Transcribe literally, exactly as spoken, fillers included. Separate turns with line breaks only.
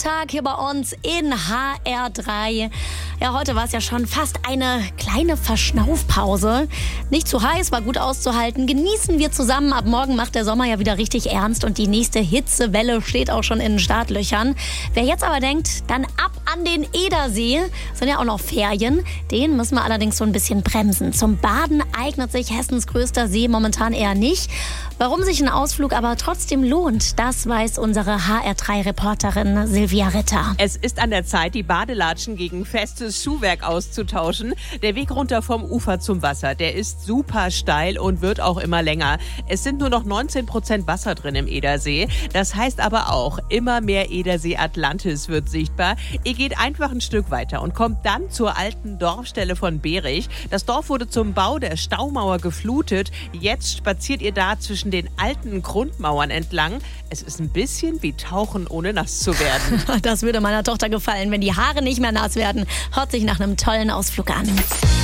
Sommertag hier bei uns in H R drei. Ja, heute war es ja schon fast eine kleine Verschnaufpause. Nicht zu heiß, war gut auszuhalten. Genießen wir zusammen. Ab morgen macht der Sommer ja wieder richtig ernst und die nächste Hitzewelle steht auch schon in den Startlöchern. Wer jetzt aber denkt, dann ab an den Edersee, sind ja auch noch Ferien. Den müssen wir allerdings so ein bisschen bremsen. Zum Baden eignet sich Hessens größter See momentan eher nicht. Warum sich ein Ausflug aber trotzdem lohnt, das weiß unsere H R drei Reporterin Silvia Ritter.
Es ist an der Zeit, die Badelatschen gegen festes Schuhwerk auszutauschen. Der Weg runter vom Ufer zum Wasser, der ist super steil und wird auch immer länger. Es sind nur noch neunzehn Prozent Wasser drin im Edersee. Das heißt aber auch, immer mehr Edersee Atlantis wird sichtbar. Ihr geht einfach ein Stück weiter und kommt dann zur alten Dorfstelle von Berich. Das Dorf wurde zum Bau der Staumauer geflutet. Jetzt spaziert ihr da zwischen den alten Grundmauern entlang. Es ist ein bisschen wie Tauchen, ohne nass zu werden.
Das würde meiner Tochter gefallen, wenn die Haare nicht mehr nass werden. Hört sich nach einem tollen Ausflug an.